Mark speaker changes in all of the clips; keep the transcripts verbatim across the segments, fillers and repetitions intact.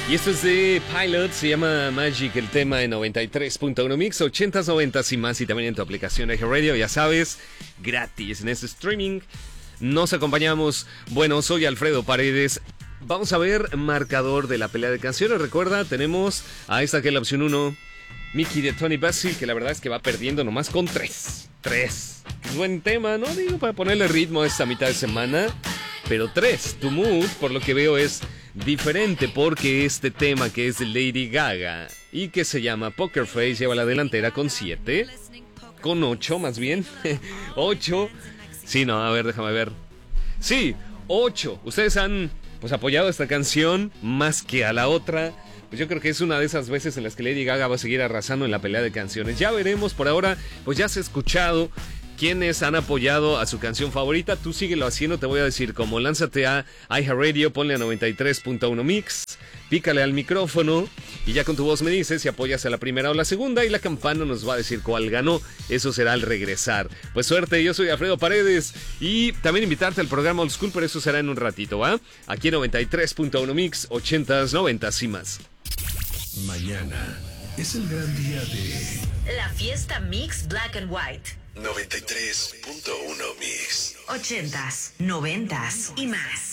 Speaker 1: Y esto es de Pilot, se llama Magic, el tema de noventa y tres punto uno Mix, ochentas, noventas y más, y también en tu aplicación de iHeartRadio, ya sabes, gratis en este streaming. Nos acompañamos, bueno, soy Alfredo Paredes. Vamos a ver marcador de la pelea de canciones. Recuerda, tenemos a esta que es la opción uno, Mickey de Tony Basil, que la verdad es que va perdiendo nomás con tres. Tres. Buen tema, ¿no? Digo, para ponerle ritmo a esta mitad de semana. Pero tres. Tu mood, por lo que veo, es diferente porque este tema que es de Lady Gaga y que se llama Poker Face lleva la delantera con siete. Con ocho, más bien. ocho. Sí, no, a ver, déjame ver. Sí, ocho. Ustedes han pues apoyado esta canción más que a la otra. Pues yo creo que es una de esas veces en las que Lady Gaga va a seguir arrasando en la pelea de canciones. Ya veremos, por ahora, pues ya has escuchado quienes han apoyado a su canción favorita. Tú síguelo haciendo, te voy a decir cómo. Lánzate a iHeartRadio, ponle a noventa y tres punto uno Mix, pícale al micrófono y ya con tu voz me dices si apoyas a la primera o la segunda, y la campana nos va a decir cuál ganó. Eso será al regresar. Pues suerte, yo soy Alfredo Paredes y también invitarte al programa Old School, pero eso será en un ratito, ¿va? Aquí en noventa y tres punto uno Mix, ochentas, noventas y más.
Speaker 2: Mañana es el gran día de
Speaker 3: la fiesta Mix Black and White.
Speaker 2: noventa y tres punto uno Mix.
Speaker 3: Ochentas, noventas y más.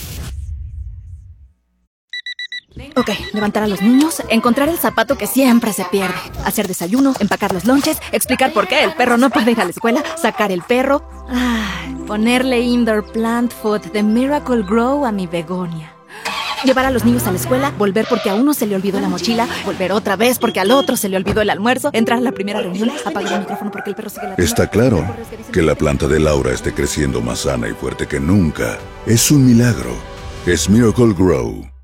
Speaker 4: Ok, levantar a los niños, encontrar el zapato que siempre se pierde, hacer desayuno, empacar los lonches, explicar por qué el perro no puede ir a la escuela, sacar el perro, ay, ponerle indoor plant food de Miracle Grow a mi begonia. Llevar a los niños a la escuela, volver porque a uno se le olvidó la mochila, volver otra vez porque al otro se le olvidó el almuerzo, entrar a la primera reunión, apagar el micrófono porque el perro sigue la...
Speaker 5: Está claro que la planta de Laura esté creciendo más sana y fuerte que nunca. Es un milagro. Es Miracle Grow.